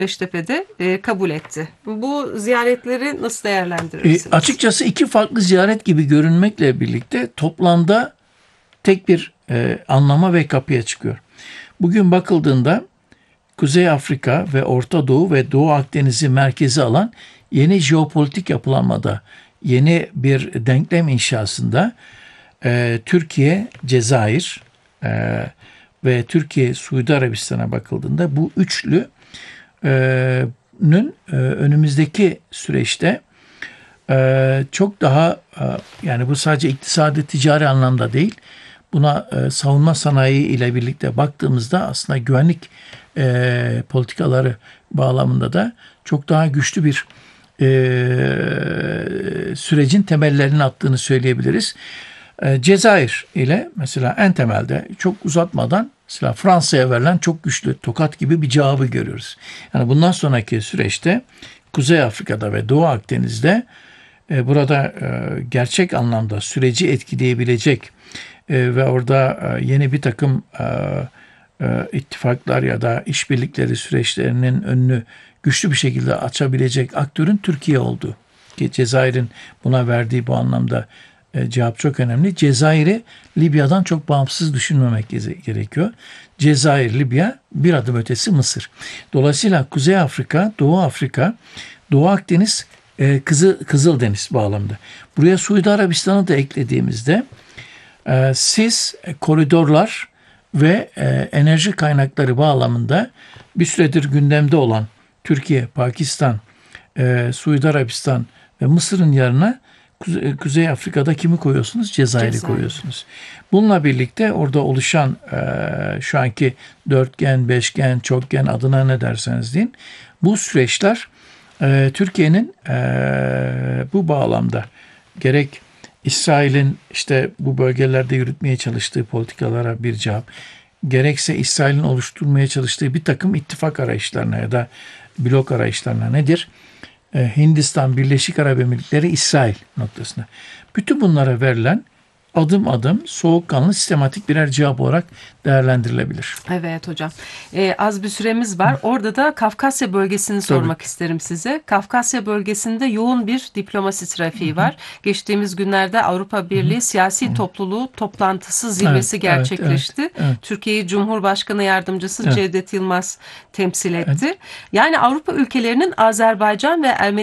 Beştepe'de kabul etti. Bu ziyaretleri nasıl değerlendirirsiniz? Açıkçası iki farklı ziyaret gibi görünmekle birlikte toplamda tek bir anlama ve kapıya çıkıyor. Bugün bakıldığında Kuzey Afrika ve Orta Doğu ve Doğu Akdeniz'i merkeze alan yeni jeopolitik yapılanmada, yeni bir denklem inşasında Türkiye, Cezayir ve Türkiye, Suudi Arabistan'a bakıldığında bu üçlünün önümüzdeki süreçte çok daha yani bu sadece iktisadi ticari anlamda değil, buna savunma sanayi ile birlikte baktığımızda aslında güvenlik politikaları bağlamında da çok daha güçlü bir sürecin temellerini attığını söyleyebiliriz. Cezayir ile mesela en temelde çok uzatmadan mesela Fransa'ya verilen çok güçlü tokat gibi bir cevabı görüyoruz. Yani bundan sonraki süreçte Kuzey Afrika'da ve Doğu Akdeniz'de burada gerçek anlamda süreci etkileyebilecek ve orada yeni bir takım ittifaklar ya da işbirlikleri süreçlerinin önünü güçlü bir şekilde açabilecek aktörün Türkiye olduğu. Ki Cezayir'in buna verdiği bu anlamda cevap çok önemli. Cezayir'i Libya'dan çok bağımsız düşünmemek gerekiyor. Cezayir, Libya bir adım ötesi Mısır. Dolayısıyla Kuzey Afrika, Doğu Akdeniz, Kızıldeniz bağlamında. Buraya Suudi Arabistan'ı da eklediğimizde siz koridorlar ve enerji kaynakları bağlamında bir süredir gündemde olan Türkiye, Pakistan, Suudi Arabistan ve Mısır'ın yanına Kuzey Afrika'da kimi koyuyorsunuz? Cezayir'i koyuyorsunuz. Bununla birlikte orada oluşan şu anki dörtgen, beşgen, çokgen adına ne derseniz deyin. Bu süreçler Türkiye'nin bu bağlamda gerek İsrail'in işte bu bölgelerde yürütmeye çalıştığı politikalara bir cevap, gerekse İsrail'in oluşturmaya çalıştığı bir takım ittifak arayışlarına ya da blok arayışlarına nedir? Hindistan, Birleşik Arap Emirlikleri, İsrail noktasına. Bütün bunlara verilen adım adım soğukkanlı sistematik birer cevap olarak değerlendirilebilir. Evet hocam. Az bir süremiz var. Orada da Kafkasya bölgesini sormak isterim size. Kafkasya bölgesinde yoğun bir diplomasi trafiği var. Geçtiğimiz günlerde Avrupa Birliği Siyasi Topluluğu toplantısı zirvesi gerçekleşti. Evet. Türkiye'yi Cumhurbaşkanı Yardımcısı Cevdet Yılmaz temsil etti. Yani Avrupa ülkelerinin Azerbaycan ve Ermenistan